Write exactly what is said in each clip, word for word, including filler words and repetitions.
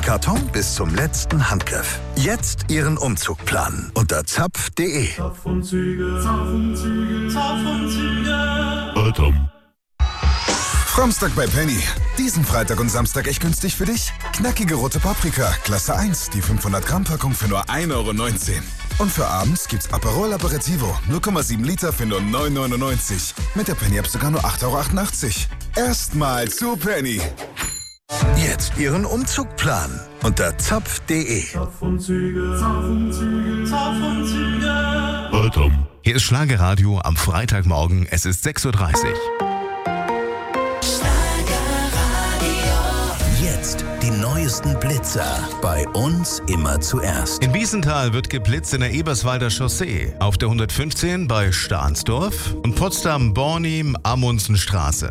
Karton bis zum letzten Handgriff. Jetzt Ihren Umzug planen unter zapf punkt de. Zapf und Züge, Zapf und Züge, Zapf und Züge. Atom. Framstag bei Penny. Diesen Freitag und Samstag echt günstig für dich? Knackige rote Paprika, Klasse eins, die fünfhundert Gramm Packung für nur ein Euro neunzehn. Und für abends gibt's Aperol Aperitivo, null Komma sieben Liter für nur neun Euro neunundneunzig. Mit der Penny-App sogar nur acht Euro achtundachtzig. Erstmal zu Penny. Jetzt Ihren Umzug planen unter zapf punkt de. Zapf und Züge, Zapf und Züge, Zapf und Züge. Atom. Hier ist Schlagerradio am Freitagmorgen. Es ist sechs Uhr dreißig. Jetzt die neuesten Blitzer. Bei uns immer zuerst. In Wiesenthal wird geblitzt in der Eberswalder Chaussee, auf der hundertfünfzehn bei Stahnsdorf und Potsdam-Bornim-Amundsenstraße.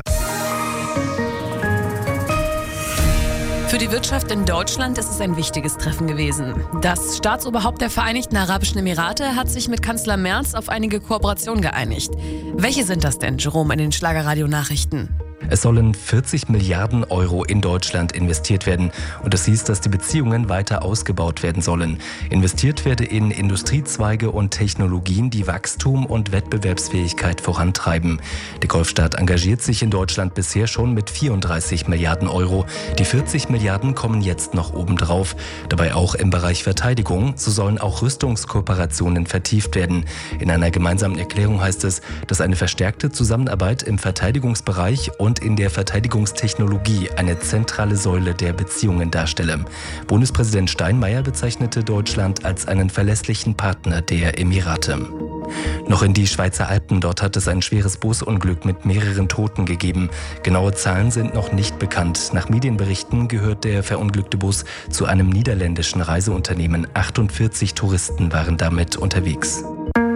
Für die Wirtschaft in Deutschland ist es ein wichtiges Treffen gewesen. Das Staatsoberhaupt der Vereinigten Arabischen Emirate hat sich mit Kanzler Merz auf einige Kooperationen geeinigt. Welche sind das denn, Jerome, in den Schlagerradio-Nachrichten? Es sollen vierzig Milliarden Euro in Deutschland investiert werden. Und das hieß, dass die Beziehungen weiter ausgebaut werden sollen. Investiert werde in Industriezweige und Technologien, die Wachstum und Wettbewerbsfähigkeit vorantreiben. Die Golfstaat engagiert sich in Deutschland bisher schon mit vierunddreißig Milliarden Euro. Die vierzig Milliarden kommen jetzt noch obendrauf. Dabei auch im Bereich Verteidigung. So sollen auch Rüstungskooperationen vertieft werden. In einer gemeinsamen Erklärung heißt es, dass eine verstärkte Zusammenarbeit im Verteidigungsbereich und in der Verteidigungstechnologie eine zentrale Säule der Beziehungen darstelle. Bundespräsident Steinmeier bezeichnete Deutschland als einen verlässlichen Partner der Emirate. Noch in die Schweizer Alpen, dort hat es ein schweres Busunglück mit mehreren Toten gegeben. Genaue Zahlen sind noch nicht bekannt. Nach Medienberichten gehört der verunglückte Bus zu einem niederländischen Reiseunternehmen. achtundvierzig Touristen waren damit unterwegs.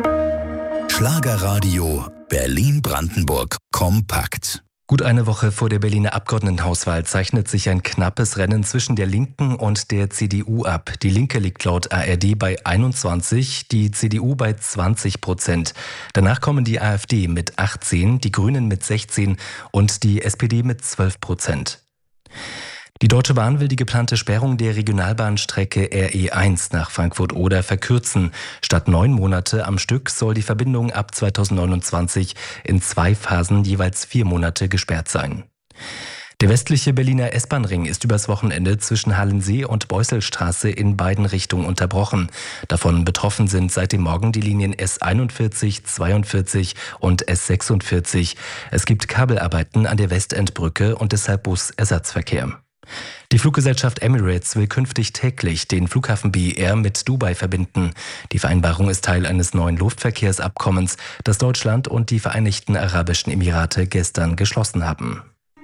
Schlagerradio Berlin-Brandenburg kompakt. Gut eine Woche vor der Berliner Abgeordnetenhauswahl zeichnet sich ein knappes Rennen zwischen der Linken und der C D U ab. Die Linke liegt laut A R D bei einundzwanzig, die C D U bei zwanzig Prozent. Danach kommen die AfD mit achtzehn, die Grünen mit sechzehn und die S P D mit zwölf Prozent. Die Deutsche Bahn will die geplante Sperrung der Regionalbahnstrecke R E eins nach Frankfurt-Oder verkürzen. Statt neun Monate am Stück soll die Verbindung ab zweitausendneunundzwanzig in zwei Phasen jeweils vier Monate gesperrt sein. Der westliche Berliner S-Bahn-Ring ist übers Wochenende zwischen Hallensee und Beusselstraße in beiden Richtungen unterbrochen. Davon betroffen sind seit dem Morgen die Linien S einundvierzig, zweiundvierzig und S sechsundvierzig. Es gibt Kabelarbeiten an der Westendbrücke und deshalb Busersatzverkehr. Die Fluggesellschaft Emirates will künftig täglich den Flughafen B R mit Dubai verbinden. Die Vereinbarung ist Teil eines neuen Luftverkehrsabkommens, das Deutschland und die Vereinigten Arabischen Emirate gestern geschlossen haben.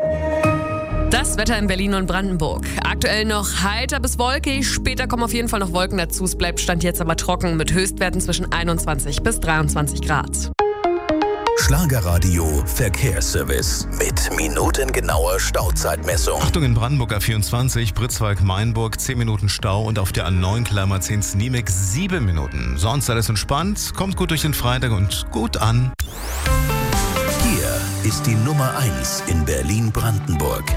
Das Wetter in Berlin und Brandenburg. Aktuell noch heiter bis wolkig, später kommen auf jeden Fall noch Wolken dazu. Es bleibt Stand jetzt aber trocken mit Höchstwerten zwischen einundzwanzig bis dreiundzwanzig Grad. Schlagerradio Verkehrsservice mit minutengenauer Stauzeitmessung. Achtung in Brandenburg A vierundzwanzig, Britzwalk-Mainburg, zehn Minuten Stau und auf der A neun Klammer-zehn-Sniemek sieben Minuten. Sonst alles entspannt, kommt gut durch den Freitag und gut an. Hier ist die Nummer eins in Berlin-Brandenburg.